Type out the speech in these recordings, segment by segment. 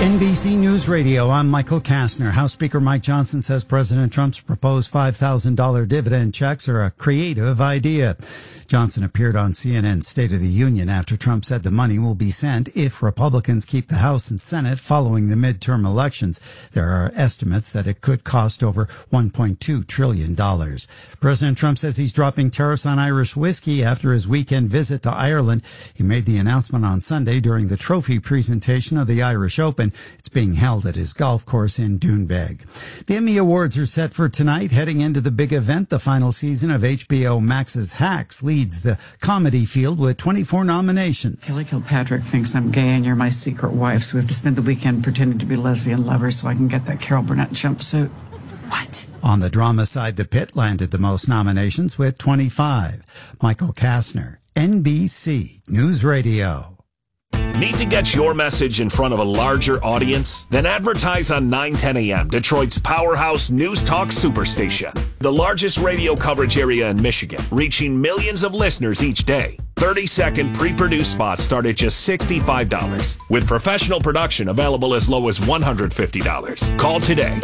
NBC News Radio, I'm Michael Kastner. House Speaker Mike Johnson says President Trump's proposed $5,000 dividend checks are a creative idea. Johnson appeared on CNN's State of the Union after Trump said the money will be sent if Republicans keep the House and Senate following the midterm elections. There are estimates that it could cost over $1.2 trillion. President Trump says he's dropping tariffs on Irish whiskey after his weekend visit to Ireland. He made the announcement on Sunday during the trophy presentation of the Irish Open. It's being held at his golf course in Doonbeg. The Emmy Awards are set for tonight. Heading into the big event, the final season of HBO Max's Hacks leads the comedy field with 24 nominations. Kelly Kilpatrick thinks I'm gay and you're my secret wife, so we have to spend the weekend pretending to be lesbian lovers so I can get that Carol Burnett jumpsuit. What? On the drama side, The Pit landed the most nominations with 25. Michael Kastner, NBC News Radio. Need to get your message in front of a larger audience? Then advertise on 910 AM, Detroit's powerhouse news talk superstation. The largest radio coverage area in Michigan, reaching millions of listeners each day. 30-second pre-produced spots start at just $65, with professional production available as low as $150. Call today,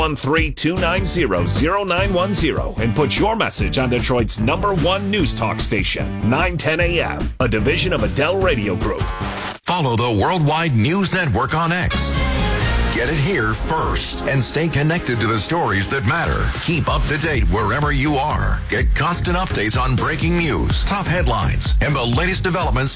313-290-0910, and put your message on Detroit's #1 news talk station, 910 AM, a division of Adele Radio Group. Follow the Worldwide News Network on X. Get it here first and stay connected to the stories that matter. Keep up to date wherever you are. Get constant updates on breaking news, top headlines, and the latest developments